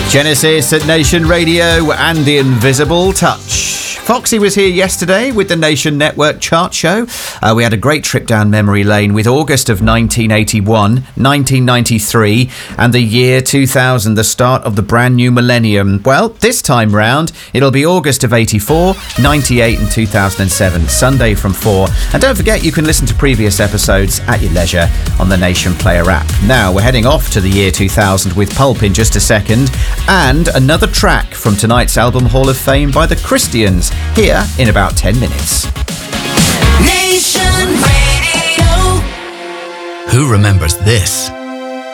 Genesis at Nation Radio and the Invisible Touch. Foxy was here yesterday with the Nation Network chart show. We had a great trip down memory lane with August of 1981, 1993 and the year 2000, the start of the brand new millennium. Well, this time round, it'll be August of 84, 98 and 2007, Sunday from 4. And don't forget, you can listen to previous episodes at your leisure on the Nation Player app. Now, we're heading off to the year 2000 with Pulp in just a second, and another track from tonight's Album Hall of Fame by the Christians, here in about 10 minutes. Nation Radio. Who remembers this?